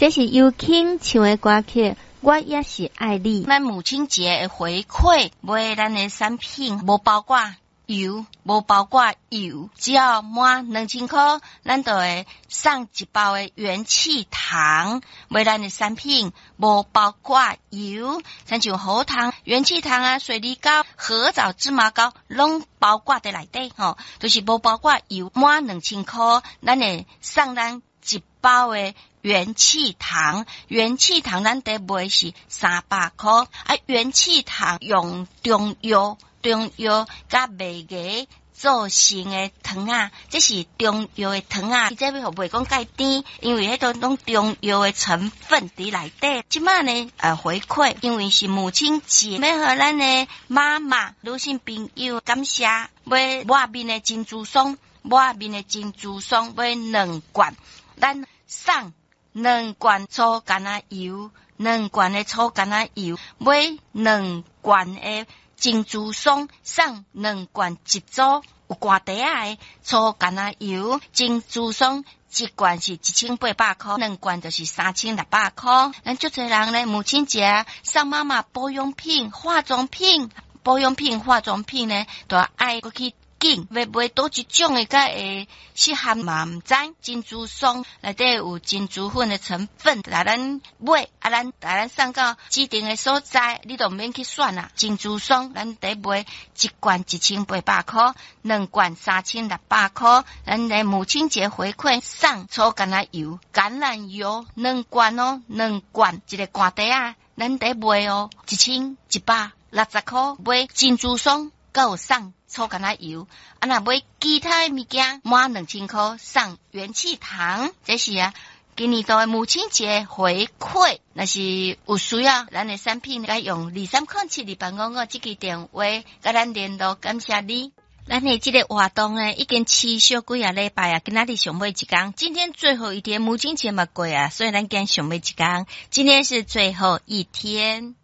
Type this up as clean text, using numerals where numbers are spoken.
这是尤庆唱的歌曲，我也是爱你。 咱母亲节的回馈，买咱的产品无包括油，无包括油，只要满2000块，咱就会送一包的元气糖。买咱的产品无包括油，像喉糖、元气糖啊、水梨膏、合枣芝麻膏，拢包括在内底吼，就是无包括油。满2000块，咱会送咱一包的元气糖，元气糖咱得买是300块，啊，元气糖用中药甲麦芽做成的糖啊，这是中药的糖啊，这要袂讲介甜，因为迄都拢中药的成分伫内底。即摆呢，回馈，因为是母亲节，要和咱的妈妈、女性朋友感谢，买抹面的珍珠霜，抹面的珍珠霜买2罐，咱送2罐粗橄榄油，2罐的粗橄榄油，买2罐的珍珠霜，送2罐一组有挂袋的粗橄榄油，珍珠霜一罐是1800块，2罐就是3600块。咱足侪人咧，母亲节送妈妈保养品、化妆品呢，都爱过去紧，要买多一种的甲会适合嘛？唔知珍珠霜内底有珍珠粉的成分，来咱买啊，咱送到指定的所在，你都免去选啦。珍珠霜咱得买1罐1800块，2罐3600块。咱来母亲节回馈送粗橄榄油2罐哦，2罐一个罐袋啊，咱得买哦，1160块买珍珠霜，还有送粗橄榄油，啊，若买其他的物件满2000块送元气糖，这是今年度的母亲节回馈。若是有需要咱的产品，该用23072855这个电话甲咱联络，感谢你。咱的这个活动呢，已经持续几礼拜啊，今仔日上尾一天，今天最后一天，母亲节嘛过啊，所以咱今上尾一天，今天是最后一天。